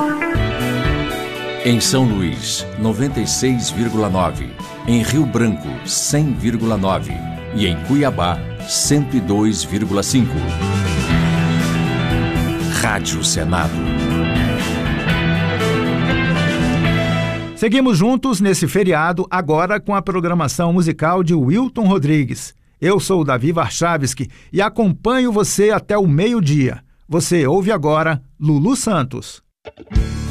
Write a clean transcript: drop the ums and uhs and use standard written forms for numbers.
Em São Luís, 96,9. Em Rio Branco, 100,9. E em Cuiabá, 102,5. Rádio Senado. Seguimos juntos nesse feriado, agora com a programação musical de Wilton Rodrigues. Eu sou o Davi Warchavski e acompanho você até o meio-dia. Você ouve agora Lulu Santos.